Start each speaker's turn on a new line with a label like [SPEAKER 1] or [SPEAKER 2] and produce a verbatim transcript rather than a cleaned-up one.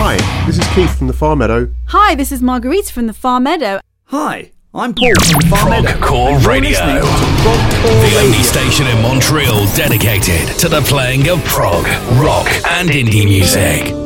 [SPEAKER 1] Hi, this is Keith from the Far Meadow.
[SPEAKER 2] Hi, this is Margarita from the Far Meadow.
[SPEAKER 3] Hi, I'm Paul from the Far Meadow.
[SPEAKER 4] Prog Core Radio, the only station in Montreal dedicated to the playing of prog, rock and indie music.